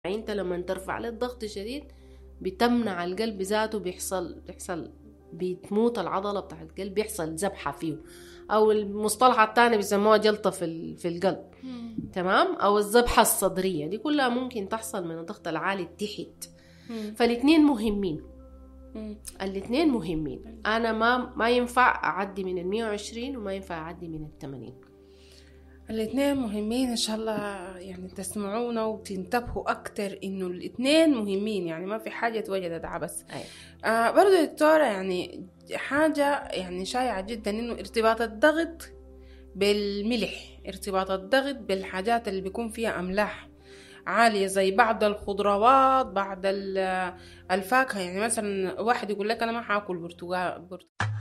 انت لما ترفع له الضغط شديد بتمنع القلب ذاته، بيحصل بتموت العضلة بتاع القلب، بيحصل ذبحة فيه، او المصطلح الثاني بيسموها جلطة في القلب. تمام. او الذبحة الصدرية، دي كلها ممكن تحصل من الضغط العالي تحت. فالاثنين مهمين. الاثنين مهمين. انا ما ينفع اعدي من 120 وما ينفع اعدي من 80. الاثنين مهمين. ان شاء الله يعني تسمعونا وتنتبهوا اكتر انه الاثنين مهمين، يعني ما في حاجة توجدت عبس. برضو دكتورة، يعني حاجة يعني شائعة جدا انه ارتباط الضغط بالملح، ارتباط الضغط بالحاجات اللي بيكون فيها املاح عالية زي بعض الخضروات، بعض الفاكهة. يعني مثلا واحد يقول لك انا ما حاكل برتقال